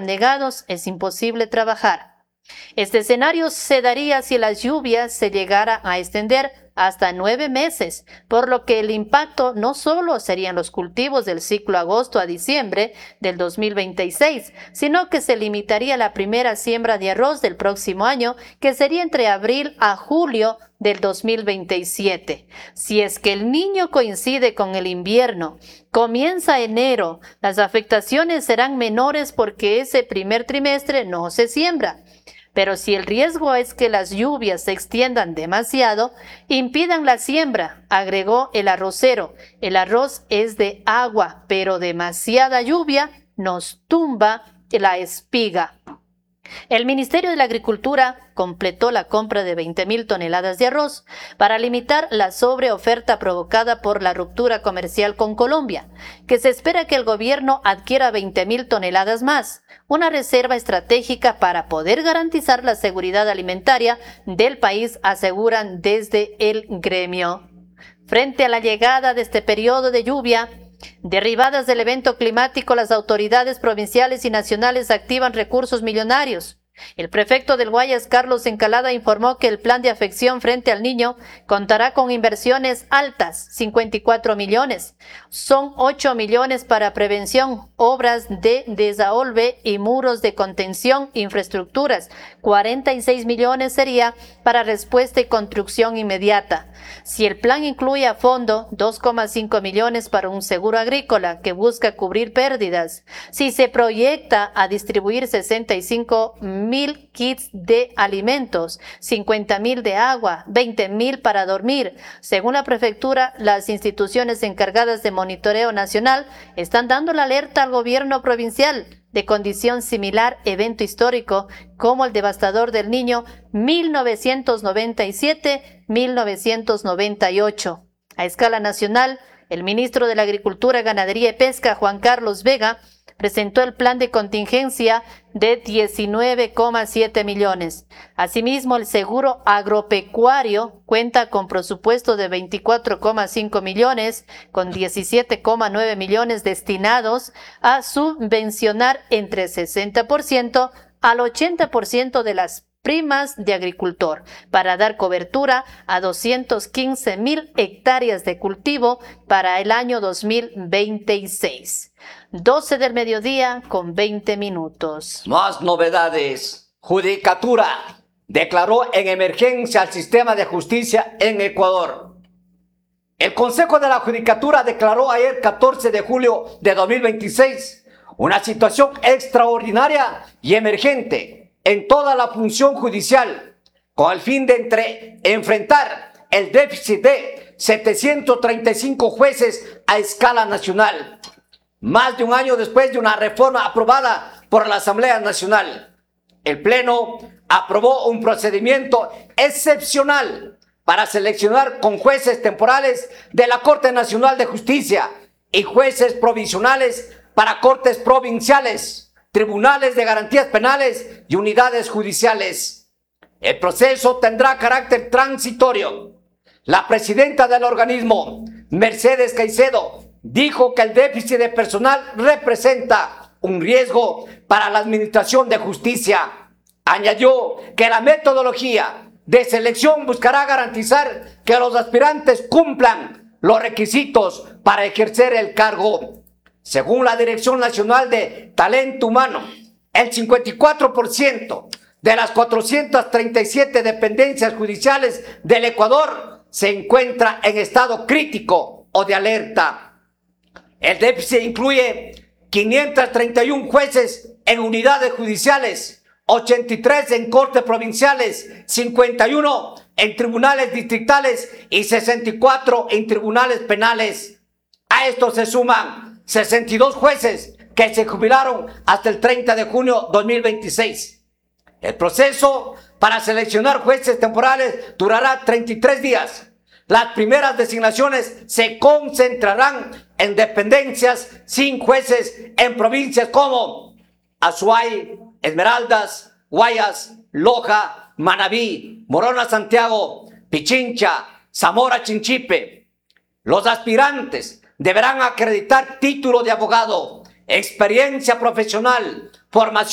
anegados, es imposible trabajar. Este escenario se daría si las lluvias se llegara a extender hasta 9 meses, por lo que el impacto no solo serían los cultivos del ciclo agosto a diciembre del 2026, sino que se limitaría la primera siembra de arroz del próximo año, que sería entre abril a julio del 2027. Si es que el Niño coincide con el invierno, comienza enero, las afectaciones serán menores porque ese primer trimestre no se siembra. Pero si el riesgo es que las lluvias se extiendan demasiado, impidan la siembra, agregó el arrocero. El arroz es de agua, pero demasiada lluvia nos tumba la espiga. El Ministerio de la Agricultura completó la compra de 20,000 toneladas de arroz para limitar la sobreoferta provocada por la ruptura comercial con Colombia, que se espera que el gobierno adquiera 20,000 toneladas más, una reserva estratégica para poder garantizar la seguridad alimentaria del país, aseguran desde el gremio. Frente a la llegada de este periodo de lluvia, derivadas del evento climático, las autoridades provinciales y nacionales activan recursos millonarios. El prefecto del Guayas, Carlos Encalada, informó que el plan de afección frente al niño contará con inversiones altas, 54 millones. Son 8 millones para prevención, obras de desaholve y muros de contención, infraestructuras. 46 millones sería para respuesta y construcción inmediata. Si el plan incluye a fondo 2,5 millones para un seguro agrícola que busca cubrir pérdidas, si se proyecta a distribuir 65,000 kits de alimentos, 50,000 de agua, 20,000 para dormir. Según la prefectura, las instituciones encargadas de monitoreo nacional están dando la alerta al gobierno provincial de condición similar evento histórico como el devastador del Niño 1997-1998. A escala nacional, el ministro de la Agricultura, Ganadería y Pesca, Juan Carlos Vega, presentó el plan de contingencia de 19,7 millones. Asimismo, el seguro agropecuario cuenta con presupuesto de 24,5 millones, con 17,9 millones destinados a subvencionar entre 60% al 80% de las primas de agricultor para dar cobertura a 215,000 hectáreas de cultivo para el año 2026. 12 del mediodía con 20 minutos. Más novedades. Judicatura declaró en emergencia al sistema de justicia en Ecuador. El Consejo de la Judicatura declaró ayer 14 de julio de 2026 una situación extraordinaria y emergente en toda la función judicial, con el fin de enfrentar el déficit de 735 jueces a escala nacional, más de un año después de una reforma aprobada por la Asamblea Nacional. El Pleno aprobó un procedimiento excepcional para seleccionar con jueces temporales de la Corte Nacional de Justicia y jueces provisionales para cortes provinciales, tribunales de garantías penales y unidades judiciales. El proceso tendrá carácter transitorio. La presidenta del organismo, Mercedes Caicedo, dijo que el déficit de personal representa un riesgo para la administración de justicia. Añadió que la metodología de selección buscará garantizar que los aspirantes cumplan los requisitos para ejercer el cargo. Según la Dirección Nacional de Talento Humano, el 54% de las 437 dependencias judiciales del Ecuador se encuentra en estado crítico o de alerta. El déficit incluye 531 jueces en unidades judiciales, 83 en cortes provinciales, 51 en tribunales distritales y 64 en tribunales penales. A esto se suman 62 jueces que se jubilaron hasta el 30 de junio 2026. El proceso para seleccionar jueces temporales durará 33 días. Las primeras designaciones se concentrarán en dependencias sin jueces en provincias como Azuay, Esmeraldas, Guayas, Loja, Manabí, Morona Santiago, Pichincha, Zamora Chinchipe. Los aspirantes deberán acreditar título de abogado, experiencia profesional, formación